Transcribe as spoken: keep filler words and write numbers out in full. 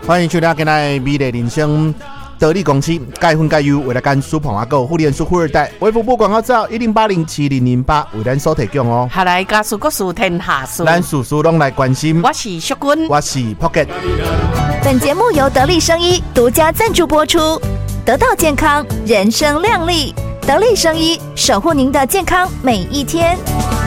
欢迎收听今天的美丽人生。得力公司介分介优，为了跟苏鹏阿狗互联苏富二代，微服务广告照一零八零七零零八为咱所提供哦。 下来加速国术天下事， 咱事事拢来关心。 我是淑君， 我是 Pocket。 本节目由得力生医独家赞助播出。得到健康，人生亮丽。得力生医，守护您的健康每一天。